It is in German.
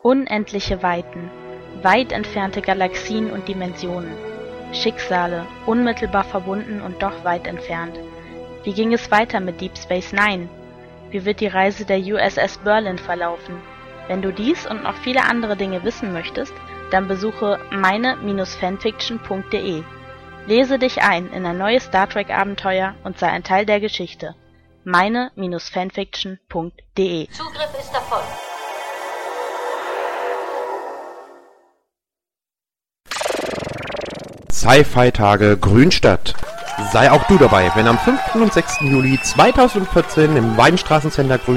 Unendliche Weiten, weit entfernte Galaxien und Dimensionen, Schicksale, unmittelbar verbunden und doch weit entfernt. Wie ging es weiter mit Deep Space Nine? Wie wird die Reise der USS Berlin verlaufen? Wenn du dies und noch viele andere Dinge wissen möchtest, dann besuche meine-fanfiction.de. Lese dich ein in ein neues Star Trek Abenteuer und sei ein Teil der Geschichte. meine-fanfiction.de. Zugriff ist erfolgt. Sci-Fi-Tage Grünstadt. Sei auch du dabei, wenn am 5. und 6. Juli 2014 im Weinstraßencenter